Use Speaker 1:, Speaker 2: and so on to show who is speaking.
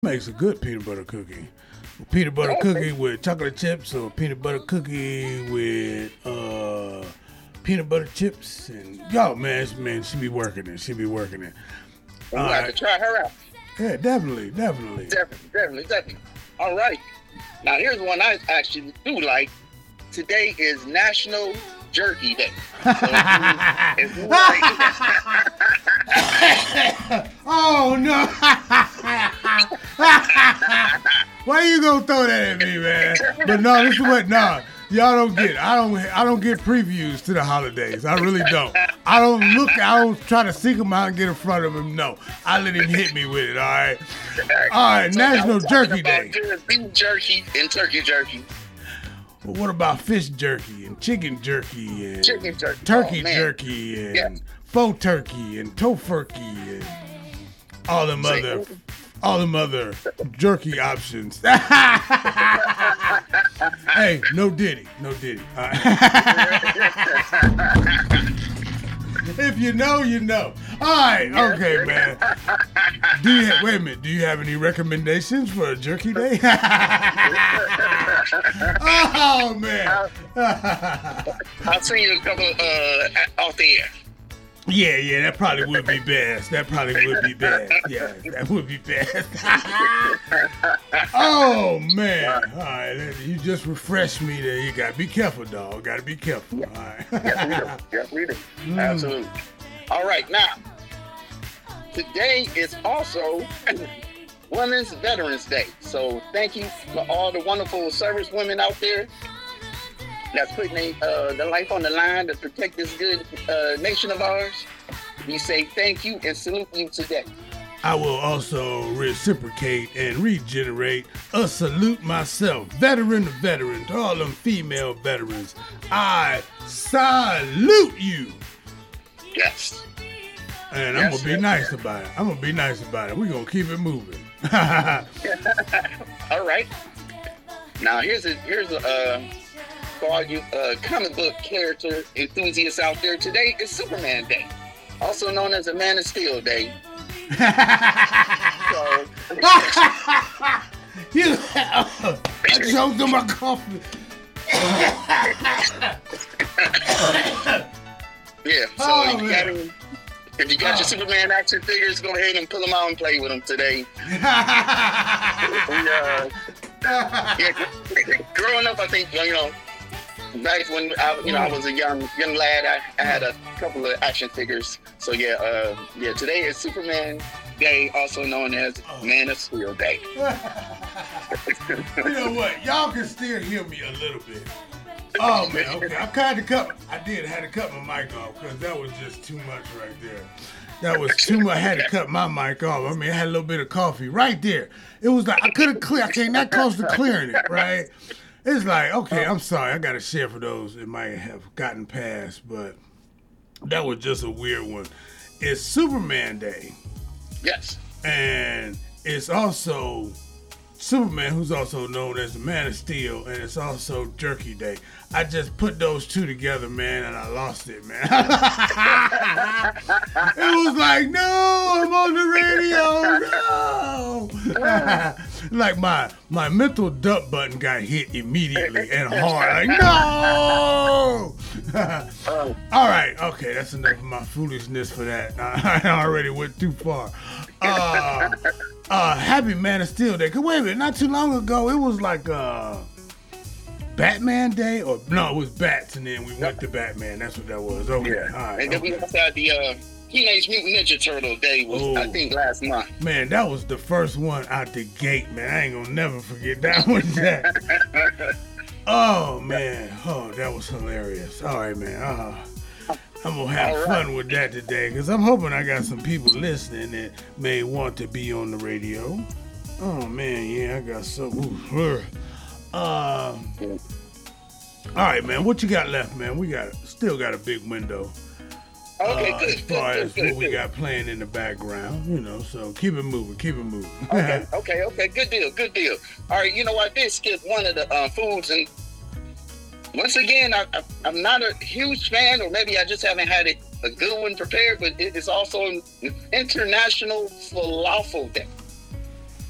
Speaker 1: Makes a good peanut butter cookie. Peanut butter cookie with chocolate chips, or peanut butter cookie with peanut butter chips, and she be working it. She be working it.
Speaker 2: We'll have to try her out.
Speaker 1: Yeah, definitely.
Speaker 2: Definitely. All right. Now here's one I actually do like. Today is National Jerky Day. So if you
Speaker 1: Oh no! Why you gonna throw that at me, man? But no, this is what y'all don't get. I don't get previews to the holidays. I really don't. I don't try to seek him out and get in front of him. No, I let him hit me with it. All right. All right. So National Jerky Day.
Speaker 2: Beef jerky and turkey jerky.
Speaker 1: Well, what about fish jerky and chicken jerky and turkey jerky and faux turkey and tofurkey and all them other jerky options. Hey, no diddy. If you know, you know. All right, okay, man. Wait a minute. Do you have any recommendations for a jerky day? Oh man.
Speaker 2: I'll send you a couple off the air.
Speaker 1: Yeah, that probably would be best. Yeah, that would be best. Oh man. All right, you just refreshed me there. You gotta be careful, dog. Gotta be careful. All right.
Speaker 2: Yes, we do. Absolutely. All right, now today is also Women's Veterans Day. So thank you for all the wonderful service women out there that's putting their life on the line to protect this good nation of ours. We say thank you and salute you today.
Speaker 1: I will also reciprocate and regenerate a salute myself, veteran to veteran, to all them female veterans. I salute you.
Speaker 2: Yes.
Speaker 1: And I'm going to be nice about it. We're going to keep it moving.
Speaker 2: All right. Now here's a for all you comic book character enthusiasts out there. Today is Superman Day, also known as a Man of Steel Day. I
Speaker 1: choked on my coffee.
Speaker 2: Yeah, so if you got your Superman action figures, go ahead and pull them out and play with them today. Growing up, I think, back when I was a young lad, I had a couple of action figures. So today is Superman Day, also known as Man of Steel Day.
Speaker 1: You know what? Y'all can still hear me a little bit. Oh man, okay. I had to cut my mic off because that was just too much right there. That was too much. I had to cut my mic off. I mean, I had a little bit of coffee right there. It was like I came that close to clearing it, right? It's like, okay, I'm sorry. I got to share for those that might have gotten past, but that was just a weird one. It's Superman Day.
Speaker 2: Yes.
Speaker 1: And it's also Superman, who's also known as the Man of Steel, and it's also Jerky Day. I just put those two together, man, and I lost it, man. It was like, no, I'm on the radio, no. Like my mental dump button got hit immediately and hard. Like, no. All right, okay, that's enough of my foolishness for that. I already went too far. Happy Man of Steel Day. Cause wait a minute, not too long ago, it was like Batman Day, it was Bats, and then we went to Batman. That's what that was. Okay, all right.
Speaker 2: And then we also had the Teenage Mutant Ninja Turtle Day I think last month.
Speaker 1: Man, that was the first one out the gate, man. I ain't gonna never forget that one. Oh man, that was hilarious. All right, man. I'm gonna have fun with that today, because I'm hoping I got some people listening that may want to be on the radio. Oh man, yeah, I got some. All right, man. What you got left, man? We still got a big window.
Speaker 2: Okay, good.
Speaker 1: As far as what we got playing in the background, so keep it moving.
Speaker 2: Okay. Good deal. All right, you know what? This is one of the foods, and once again, I'm not a huge fan, or maybe I just haven't had a good one prepared, but it is also International Falafel Day.